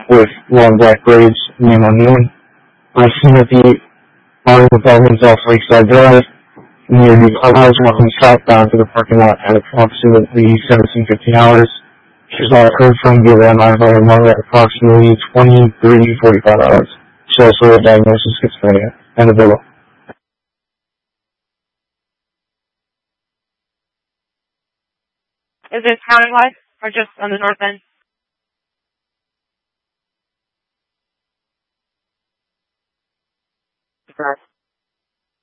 with long black braids, name unknown. I seen at the following apartments off Lakeside Drive near the clubhouse walking southbound to the parking lot at approximately 17:15 hours. She was not heard from via landline by her mother at approximately 23:45 hours. She also had diagnosis of schizophrenia and a villa. Is this countywide or just on the north end? Correct.